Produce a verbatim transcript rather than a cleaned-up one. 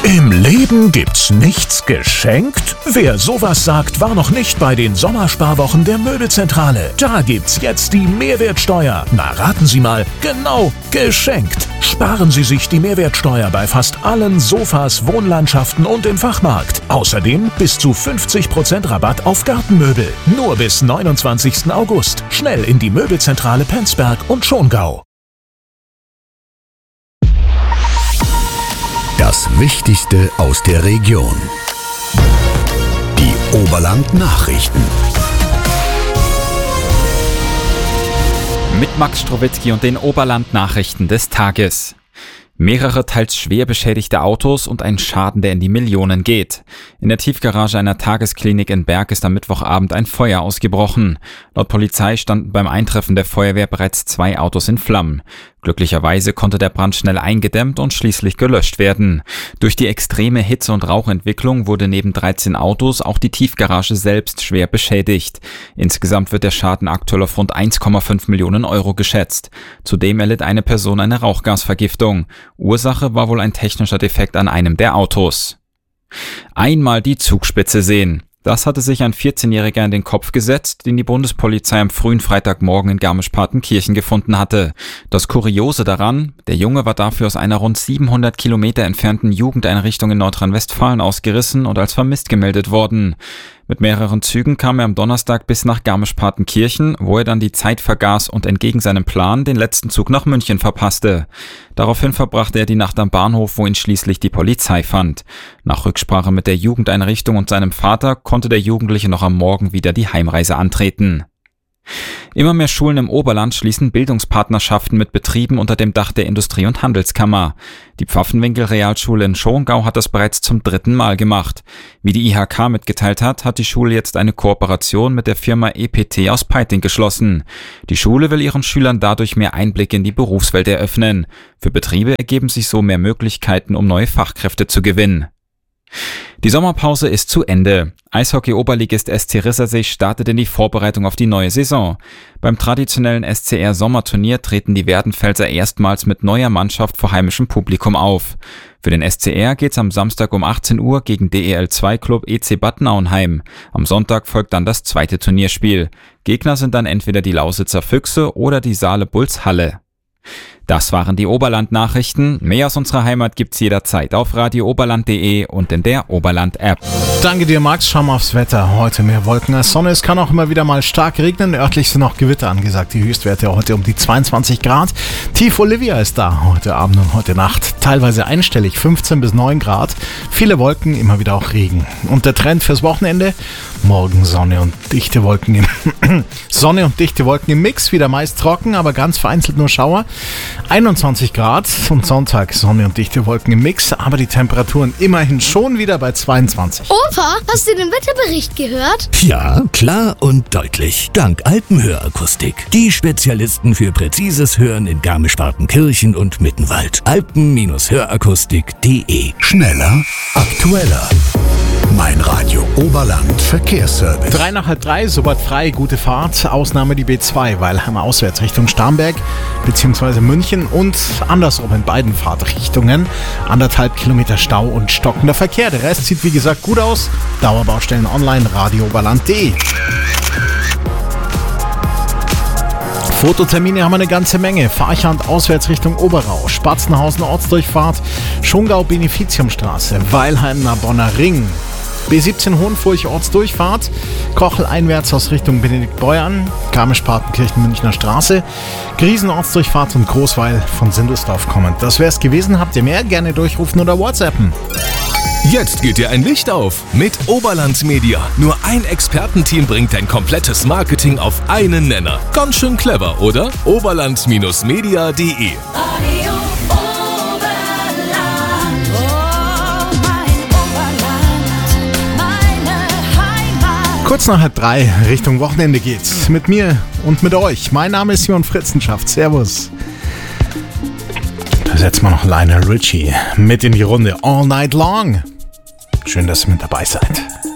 Im Leben gibt's nichts geschenkt? Wer sowas sagt, war noch nicht bei den Sommersparwochen der Möbelzentrale. Da gibt's jetzt die Mehrwertsteuer. Na, raten Sie mal, genau, geschenkt. Sparen Sie sich die Mehrwertsteuer bei fast allen Sofas, Wohnlandschaften und im Fachmarkt. Außerdem bis zu fünfzig Prozent Rabatt auf Gartenmöbel. Nur bis neunundzwanzigsten August. Schnell in die Möbelzentrale Penzberg und Schongau. Das Wichtigste aus der Region. Die Oberland-Nachrichten. Mit Max Strowitzki und den Oberland-Nachrichten des Tages. Mehrere teils schwer beschädigte Autos und ein Schaden, der in die Millionen geht. In der Tiefgarage einer Tagesklinik in Berg ist am Mittwochabend ein Feuer ausgebrochen. Laut Polizei standen beim Eintreffen der Feuerwehr bereits zwei Autos in Flammen. Glücklicherweise konnte der Brand schnell eingedämmt und schließlich gelöscht werden. Durch die extreme Hitze- und Rauchentwicklung wurde neben dreizehn Autos auch die Tiefgarage selbst schwer beschädigt. Insgesamt wird der Schaden aktuell auf rund eins Komma fünf Millionen Euro geschätzt. Zudem erlitt eine Person eine Rauchgasvergiftung. Ursache war wohl ein technischer Defekt an einem der Autos. Einmal die Zugspitze sehen. Das hatte sich ein vierzehnjähriger in den Kopf gesetzt, den die Bundespolizei am frühen Freitagmorgen in Garmisch-Partenkirchen gefunden hatte. Das Kuriose daran, der Junge war dafür aus einer rund siebenhundert Kilometer entfernten Jugendeinrichtung in Nordrhein-Westfalen ausgerissen und als vermisst gemeldet worden. Mit mehreren Zügen kam er am Donnerstag bis nach Garmisch-Partenkirchen, wo er dann die Zeit vergaß und entgegen seinem Plan den letzten Zug nach München verpasste. Daraufhin verbrachte er die Nacht am Bahnhof, wo ihn schließlich die Polizei fand. Nach Rücksprache mit der Jugendeinrichtung und seinem Vater konnte der Jugendliche noch am Morgen wieder die Heimreise antreten. Immer mehr Schulen im Oberland schließen Bildungspartnerschaften mit Betrieben unter dem Dach der Industrie- und Handelskammer. Die Pfaffenwinkel-Realschule in Schongau hat das bereits zum dritten Mal gemacht. Wie die I H K mitgeteilt hat, hat die Schule jetzt eine Kooperation mit der Firma E P T aus Peiting geschlossen. Die Schule will ihren Schülern dadurch mehr Einblick in die Berufswelt eröffnen. Für Betriebe ergeben sich so mehr Möglichkeiten, um neue Fachkräfte zu gewinnen. Die Sommerpause ist zu Ende. Eishockey-Oberligist S C Rissersee startet in die Vorbereitung auf die neue Saison. Beim traditionellen S C R-Sommerturnier treten die Werdenfelser erstmals mit neuer Mannschaft vor heimischem Publikum auf. Für den S C R geht's am Samstag um achtzehn Uhr gegen D E L zwei Club E C Bad Nauenheim. Am Sonntag folgt dann das zweite Turnierspiel. Gegner sind dann entweder die Lausitzer Füchse oder die Saale Bulls Halle. Das waren die Oberland-Nachrichten. Mehr aus unserer Heimat gibt's jederzeit auf radio oberland punkt de und in der Oberland-App. Danke dir, Max. Schauen wir aufs Wetter. Heute mehr Wolken als Sonne. Es kann auch immer wieder mal stark regnen. Örtlich sind auch Gewitter angesagt. Die Höchstwerte heute um die zweiundzwanzig Grad. Tief Olivia ist da heute Abend und heute Nacht. Teilweise einstellig, fünfzehn bis neun Grad. Viele Wolken, immer wieder auch Regen. Und der Trend fürs Wochenende? Morgen Sonne und dichte Wolken im Sonne und dichte Wolken im Mix. Wieder meist trocken, aber ganz vereinzelt nur Schauer. einundzwanzig Grad und Sonntag Sonne und dichte Wolken im Mix, aber die Temperaturen immerhin schon wieder bei zweiundzwanzig. Opa, hast du den Wetterbericht gehört? Ja, klar und deutlich. Dank Alpenhörakustik. Die Spezialisten für präzises Hören in Garmisch-Partenkirchen und Mittenwald. alpen hörakustik punkt de. Schneller, aktueller. Mein Radio Oberland Verkehrsservice. Drei nach halb drei, soweit frei, gute Fahrt. Ausnahme die B zwei, Weilheim auswärts Richtung Starnberg bzw. München und andersrum in beiden Fahrtrichtungen. Anderthalb Kilometer Stau und stockender Verkehr. Der Rest sieht wie gesagt gut aus. Dauerbaustellen online, radio oberland punkt de. Fototermine haben wir eine ganze Menge. Fahrchand auswärts Richtung Oberau, Spatzenhausen Ortsdurchfahrt, Schongau Beneficiumstraße, Weilheim Narbonner Ring. B siebzehn Hohenfurch Ortsdurchfahrt, Kochel einwärts aus Richtung Benediktbeuern, Garmisch-Partenkirchen Münchner Straße, Griesen Ortsdurchfahrt und Großweil von Sindelsdorf kommend. Das wär's gewesen. Habt ihr mehr? Gerne durchrufen oder WhatsAppen. Jetzt geht dir ein Licht auf mit Oberland Media. Nur ein Expertenteam bringt dein komplettes Marketing auf einen Nenner. Ganz schön clever, oder? oberland media punkt de. Kurz nach halb drei, Richtung Wochenende geht's. Mit mir und mit euch. Mein Name ist Simon Fritzenschaft. Servus. Da setzen wir noch Lionel Richie mit in die Runde. All Night Long. Schön, dass ihr mit dabei seid.